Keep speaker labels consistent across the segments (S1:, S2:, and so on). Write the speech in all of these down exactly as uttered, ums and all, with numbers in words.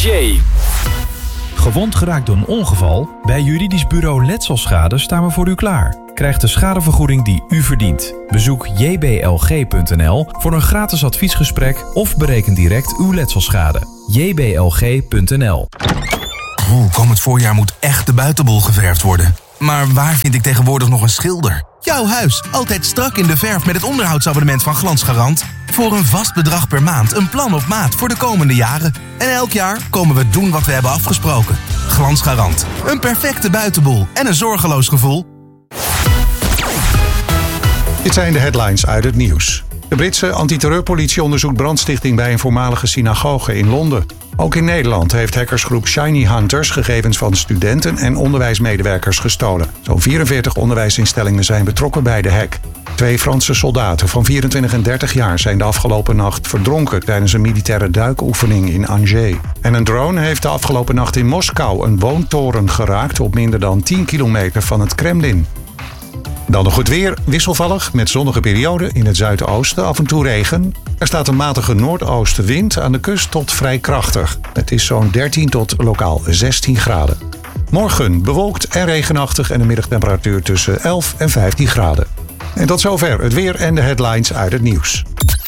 S1: J.
S2: Gewond geraakt door een ongeval? Bij juridisch bureau Letselschade staan we voor u klaar. Krijg de schadevergoeding die u verdient. Bezoek j b l g punt n l voor een gratis adviesgesprek of bereken direct uw letselschade. j b l g punt n l.
S3: Oeh, komend voorjaar moet echt de buitenbol geverfd worden. Maar waar vind ik tegenwoordig nog een schilder? Jouw huis, altijd strak in de verf met het onderhoudsabonnement van Glansgarant. Voor een vast bedrag per maand, een plan op maat voor de komende jaren. En elk jaar komen we doen wat we hebben afgesproken. Glansgarant, een perfecte buitenbol en een zorgeloos gevoel.
S4: Dit zijn de headlines uit het nieuws. De Britse antiterreurpolitie onderzoekt brandstichting bij een voormalige synagoge in Londen. Ook in Nederland heeft hackersgroep Shiny Hunters gegevens van studenten en onderwijsmedewerkers gestolen. Zo'n vierenveertig onderwijsinstellingen zijn betrokken bij de hack. Twee Franse soldaten van vierentwintig en dertig jaar zijn de afgelopen nacht verdronken tijdens een militaire duikoefening in Angers. En een drone heeft de afgelopen nacht in Moskou een woontoren geraakt op minder dan tien kilometer van het Kremlin. Dan nog goed weer, wisselvallig met zonnige perioden in het zuidoosten, af en toe regen. Er staat een matige noordoostenwind aan de kust tot vrij krachtig. Het is zo'n dertien tot lokaal zestien graden. Morgen bewolkt en regenachtig en een middagtemperatuur tussen elf en vijftien graden. En tot zover het weer en de headlines uit het nieuws.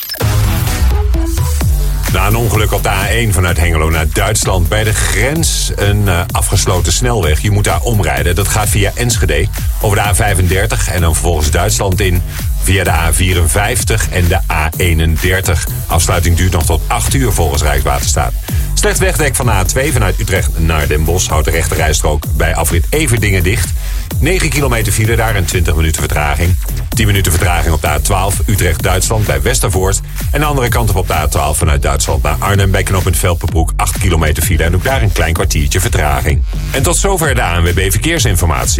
S5: Na een ongeluk op de A één vanuit Hengelo naar Duitsland. Bij de grens een uh, afgesloten snelweg. Je moet daar omrijden. Dat gaat via Enschede over de A vijfendertig en dan vervolgens Duitsland in via de A vierenvijftig en de A eenendertig. Afsluiting duurt nog tot acht uur volgens Rijkswaterstaat. Slecht wegdek van de A twee vanuit Utrecht naar Den Bosch houdt de rechte rijstrook bij afrit Everdingen dicht. negen kilometer file daar en twintig minuten vertraging. tien minuten vertraging op de A twaalf Utrecht-Duitsland bij Westervoort. En de andere kant op op de A twaalf vanuit Duitsland naar Arnhem bij knooppunt Velpenbroek acht kilometer file en ook daar een klein kwartiertje vertraging. En tot zover de A N W B Verkeersinformatie.